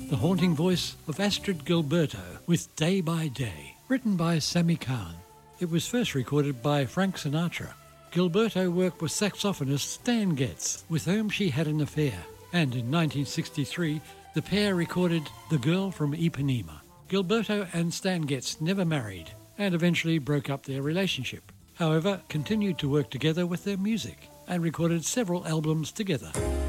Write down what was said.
the haunting voice of Astrid Gilberto with Day by Day, written by Sammy Kahn. It was first recorded by Frank Sinatra. Gilberto worked with saxophonist Stan Getz, with whom she had an affair, and in 1963 the pair recorded The Girl from Ipanema. Gilberto and Stan Getz never married and eventually broke up their relationship. However, continued to work together with their music and recorded several albums together.